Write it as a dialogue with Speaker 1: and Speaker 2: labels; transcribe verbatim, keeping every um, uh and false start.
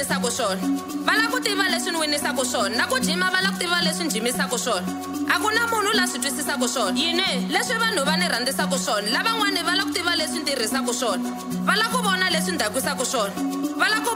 Speaker 1: winisaka swona va la ku tiva leswi ni winisaka swona na ku jima va la ku tiva leswi ni jimisaka swona a ku na munhu la swi twisisaka swona yini leswi vanhu va ni rhandzisaka swona lavan'wani va la ku tiva leswi ni tirhisaka swona va la ku vona leswi ni dakwisaka swona va la ku